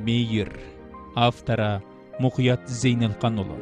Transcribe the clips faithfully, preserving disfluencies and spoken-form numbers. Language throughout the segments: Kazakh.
Мейір. Автора Мұқият Зейнелқанұлы.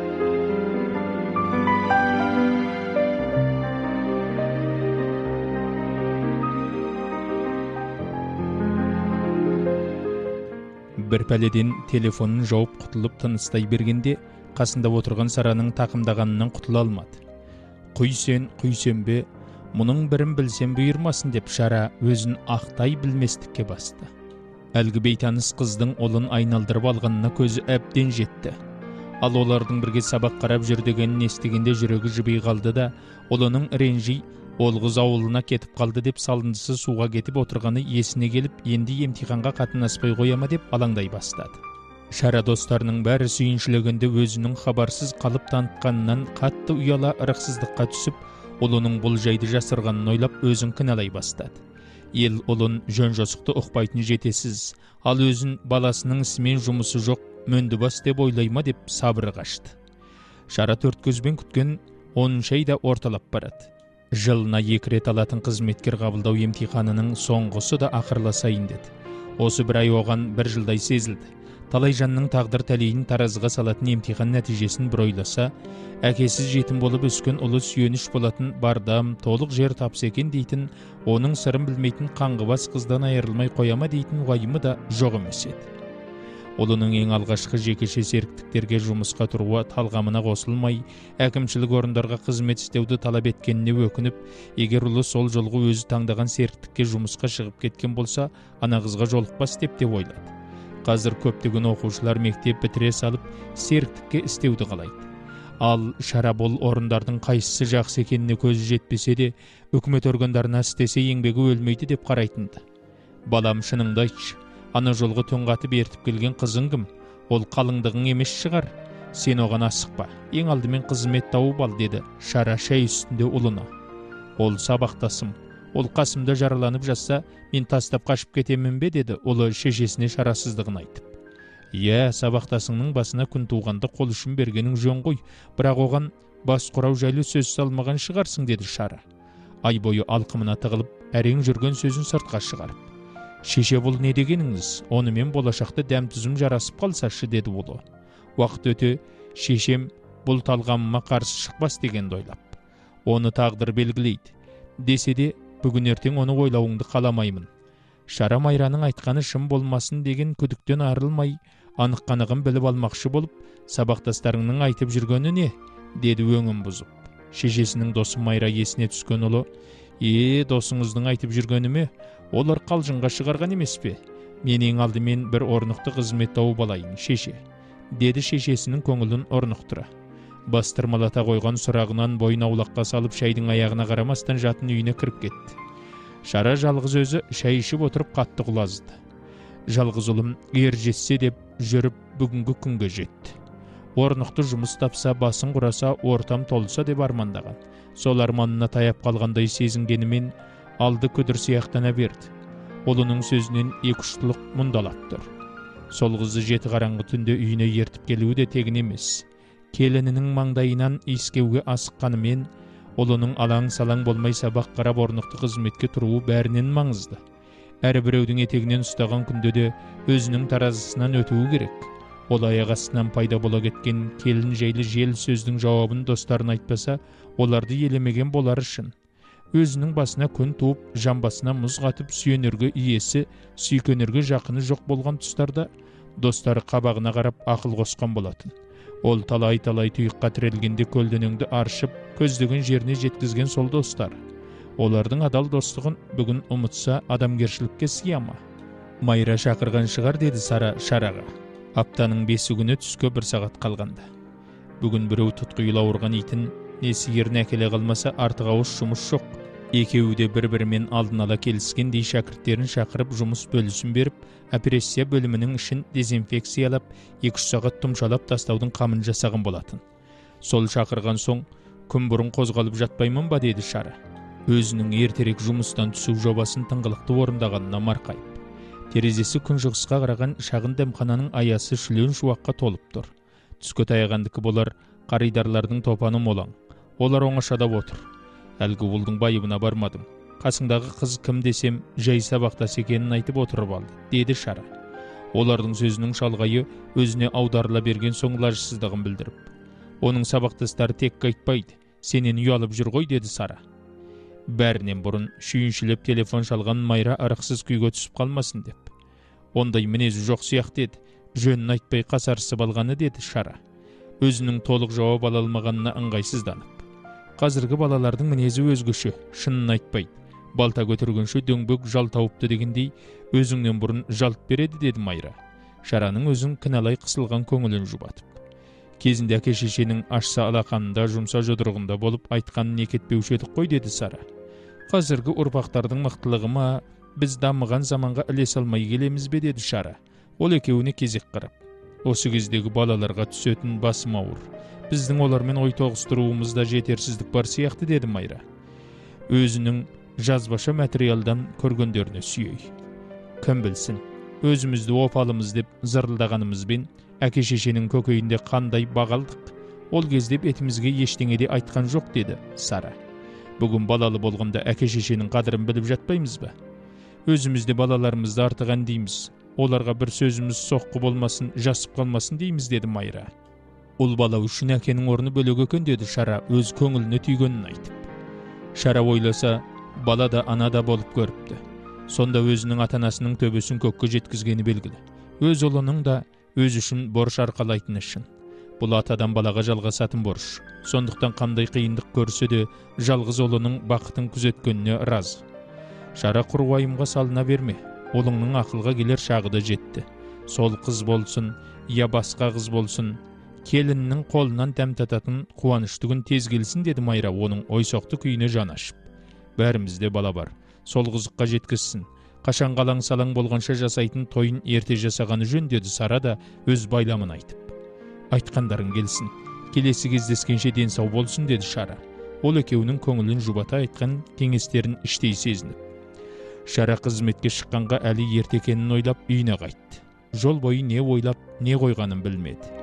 Бір пәледен телефонын жауып құтылып тыныстай бергенде, қасында отырған Сараның тақымдағанынан құтыла алмады. «Құй сен, құй сен бе, мұның бірін білсем бұйырмасын» деп Шара өзін ақтай білместікке басты. Әлгі бейтаныс қыздың олын айналдырып алғанына көзі әбден жетті. Ал олардың бірге сабақ қарап жүр дегенін естігенде жүрегі жыби қалды да, олының ренжи Олғыз ауылына кетіп қалды деп салындысы суға кетіп отырғаны есіне келіп, енді емтиханға қатынаспай қояма деп алаңдай бастады. Шара достарының бәрі сүйіншілегенде өзінің хабарсыз қалып танытқанынан қатты ұяла ырықсыздыққа түсіп, олының бұл жайды жасырғанын ойлап өзін кінәлай бастады. Ел олын жөн-жосықты ұқпайтын жетесіз, ал өзін баласының ісімен жұмысы жоқ, мөндібас деп ойлайма деп сабыры қашты. Шара төрт көзбен күткен оныншы айда орталап барады. Жылына екі рет алатын қызметкер қабылдау емтиханының соңғысы да ақырласайын деді. Осы бір ай оған бір жылдай сезілді. Талай жанның тағдыр тәлейін таразыға салатын емтихан нәтижесін бір ойласа, әкесіз жетім болып өскен ұлы сүйеніш болатын бардам, толық жер тапса екен дейтін, оның сырын білмейтін қаңғыбас қыздан айырылмай қояма дейтін уайымы да жоқ емес еді. Олының ең алғашқы жекеше серіктіктерге жұмысқа тұруы талғамына қосылмай, әкімшілік орындарға қызмет істеуді талап еткеніне өкініп, егер ұлы сол жолғы өзі таңдаған серіктікке жұмысқа шығып кеткен болса, ана қызға жолықпас деп те ойлады. Қазір көптеген оқушылар мектеп бітіре салып, серіктікке істеуді қалайды. Ал Шара бұл орындардың қайсысы жақсы екеніне көзі жетпесе де, үкімет органдарына істесе еңбегі өлмейді деп қарайтынды. Балам, шыныңды айтшы, ана жолғы тоңғатып ертіп келген қызың кім? Ол қалыңдығың емес шығар. Сен оған асықпа, ең алдымен қызмет тауып ал, деді Шара шай үстінде ұлына. Ол сабақтасым, ол қасымда жараланып жатса, мен тастап қашып кетемін бе, деді ұлы шешесіне шарасыздығын айтып. Иә, сабақтасыңның басына күн туғанда қол ұшын бергенің жөн ғой, бірақ оған бас құрау жайлы сөз салмаған шығарсың, деді Шара. Ай бойы алқымына тығылып, әрең жүрген сөзін сыртқа шығарып. Шеше, бұл не дегеніңіз? Онымен болашақта дәм тұзым жарасып қалсашы, деді ұлы. Уақыт өте, шешем бұл талғамыма қарсы шықпас дегенді ойлап. Оны тағдыр белгілейді. Десе де, бүгін ертең оны ойлауыңды қаламаймын. Шара Майраның айтқаны шын болмасын деген күдіктен арылмай, анық қанығын біліп алмақшы болып, сабақтастарыңның айтып жүргені не? Деді өңін бұзып. Шешесінің досы Майра есіне түскен ұлы, «Е, досыңыздың айтып жүргені ме? Олар қалжыңға шығарған емес пе? Мен ең алдымен бір орнықты қызмет тауып алайын, шеше», деді шешесінің көңілін орнықтыра. Бастырмалата қойған сұрағынан бойын аулаққа салып, шайдың аяғына қарамастан жатын үйіне кіріп кетті. Шара жалғыз өзі шай ішіп отырып қатты құлазды. Жалғыз ұлым ер жетсе деп жүріп бүгінгі күнге жетті. Орнықты жұмыс тапса, басын құраса, ортам толса деп армандаған. Сол арманына таяп қалғандай сезінгенімен алды күдір сияқтана берді. Олының сөзінен екі-үштілік мұндалап тұр. Сол қызы жеті қараңғы түнде үйіне ертіп келуі де тегін емес. Келінінің маңдайынан иіскеуге асыққанымен, олының алаң-салаң болмай сабақ қарап орнықты қызметке тұруы бәрінен маңызды. Әрі біреудің етегінен ұстаған күнде де өзінің таразысынан өтуі керек. Ол аяқ астынан пайда бола кеткен келін жайлы жел сөздің жауабын достарын айтпаса, оларды елемеген болар үшін. Өзінің басына күн туып, жамбасына мұз қатып, сүйенерге иесі, сүйкенерге жақыны жоқ болған тұстарда, достары қабағына қарап ақыл қосқан болатын. Ол талай-талай тұйыққа тірелгенде көлденеңді аршып, көздеген жеріне жеткізген сол достар. Олардың адал достығын бүгін ұмытса, адамгершілікке сияма. Майра шақырған шығар, деді Сара Шараға. Аптаның бесі күні түске бір сағат қалғанда. Бүгін біреу тұтқиыл ауырған итін не сиырын әкеле қалмаса, артық ауыз жұмыс жоқ. Екеуі де бір-бірімен алдын ала келіскендей шәкірттерін шақырып жұмыс бөлісін беріп, операция бөлімінің ішін дезинфекциялап, екі-үш сағат тұмшалап тастаудың қамын жасаған болатын. Сол шақырған соң, күн бұрын қозғалып жатпаймын ба, деді Шара. Өзінің ертерек жұмыстан түсу жобасын тыңғылықты орындағанына марқайып. Терезесі күншығысқа қараған шағын дәмхананың аясы шүлен шуаққа толып тұр. Түске таяғандікі болар, қаридарлардың топаны молаң. Олар оңашадап отыр. Әлгі ұлдың байыбына бармадым. Қасыңдағы қыз кім десем, жай сабақтас екенін айтып отырып алды, деді Шара. Олардың сөзінің шалғайы өзіне аударыла берген соң лажсыздығын білдіріп. Оның сабақтастары тек айтпайды, сенен ұялып жүр ғой, деді Сара. Бәрінен бұрын шүйіншілеп телефон шалған Майра ырықсыз күйге түсіп қалмасын деп. Ондай мінезі жоқ сияқты еді, жөнін айтпай қасарысып алғаны, деді Шара, өзінің толық жауап ала алмағанына ыңғайсызданып. Қазіргі балалардың мінезі өзгеше, шынын айтпайды. Балта көтергенше дөңбек жал тауыпты дегендей, өзіңнен бұрын жалт береді, деді Майра, Шараның өзін кіналай қысылған көңілін жұбатып. Кезінде әке-шешенің ашса алақанында, жұмса жұдырығында болып айтқанын екетпеуші едік қой, деді Сара. Қазіргі ұрпақтардың мықтылығы ма, біз дамыған заманға ілесе алмай келеміз бе, деді Шара. Ол екеуіне кезек қарап. Осы кездегі балаларға түсетін басым ауыр. Біздің олармен ой тоғыстыруымызда жетерсіздік бар сияқты, деді Майра. Өзінің жазбаша материалдан көргендеріне сүйей. Кім білсін, өзімізді опалымыз деп зырылдағанымызбен әке-шешенің көкейінде қандай бағалдық. Ол кезде бетімізге ештеңеде айтқан жоқ, деді Сара. Бүгін балалы болғанда әке-шешенің қадірін біліп жатпаймыз ба? Өзімізде балаларымызды артық әндейміз. Оларға бір сөзіміз соққы болмасын, жасып қалмасын дейміз, деді Майра. Ол бала үшін әкенің орны бөлек екен, деді Шара, өз көңіліне түйгенін айтып. Шара ойласа, бала да ана да болып көріпті. Сонда өзінің ата-анасының төбесін көкке жеткізгені белгілі. Өз ұлының да өз үшін борыш арқалайтыны шын. Бұл атадан балаға жалғасатын борыш. Сондықтан қандай қиындық көрсе де жалғыз ұлының бақытын күзеткеніне разы. Шара құр уайымға салына берме. Олыңның ақылға келер шағы да жетті. Сол қыз болсын, я басқа қыз болсын, келіннің қолынан дәм тататын қуанышты күн тез келсін, деді Майра оның ойсоқты күйіне жан ашып. Бәрімізде бала бар. Сол қызыққа жеткізсін. Қашан қалаң-салаң болғанша жасайтын тойын ерте жасағаны жөн, деді Сара да өз байламын айтып. Айтқандарың келсін. Келесі кездескенше ден сау болсын, деді Шара. Ол екеуінің көңілін жұбата айтқан кеңестерін іштей сезініп. Шара қызметке шыққанға әлі ерте екенін ойлап үйіне қайтты. Жол бойы не ойлап, не қойғанын білмеді.